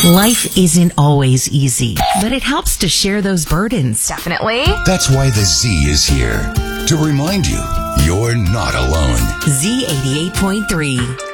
Life isn't always easy, but it helps to share those burdens. Definitely. That's why the Z is here, to remind you you're not alone. Z88.3.